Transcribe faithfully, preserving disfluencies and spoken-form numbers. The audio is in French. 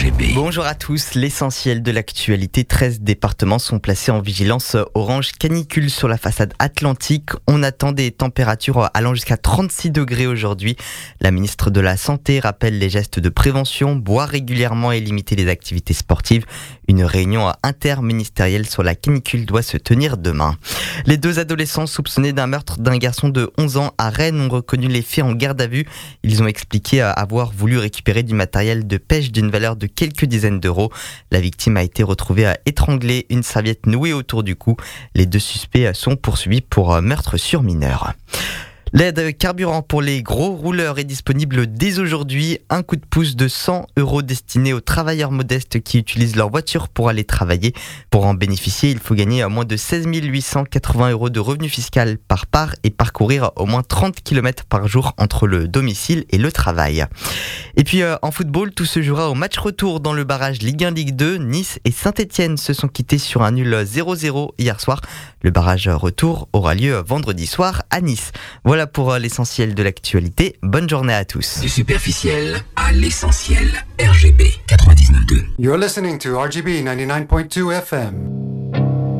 G B. Bonjour à tous, l'essentiel de l'actualité, treize départements sont placés en vigilance orange canicule sur la façade atlantique. On attend des températures allant jusqu'à trente-six degrés aujourd'hui. La ministre de la Santé rappelle les gestes de prévention, boire régulièrement et limiter les activités sportives. Une réunion interministérielle sur la canicule doit se tenir demain. Les deux adolescents soupçonnés d'un meurtre d'un garçon de onze ans à Rennes ont reconnu les faits en garde à vue. Ils ont expliqué avoir voulu récupérer du matériel de pêche d'une valeur de quelques dizaines d'euros. La victime a été retrouvée étranglée, une serviette nouée autour du cou. Les deux suspects sont poursuivis pour meurtre sur mineur. L'aide carburant pour les gros rouleurs est disponible dès aujourd'hui. Un coup de pouce de cent euros destiné aux travailleurs modestes qui utilisent leur voiture pour aller travailler. Pour en bénéficier, il faut gagner à moins de seize mille huit cent quatre-vingts euros de revenu fiscal par part et parcourir au moins trente kilomètres par jour entre le domicile et le travail. Et puis euh, en football, tout se jouera au match retour dans le barrage Ligue un Ligue deux. Nice et Saint-Etienne se sont quittés sur un nul zéro zéro hier soir. Le barrage retour aura lieu vendredi soir à Nice. Voilà pour l'essentiel de l'actualité. Bonne journée à tous. Du superficiel à l'essentiel. R G B quatre-vingt-dix-neuf point deux. You're listening to R G B ninety-nine point two F M.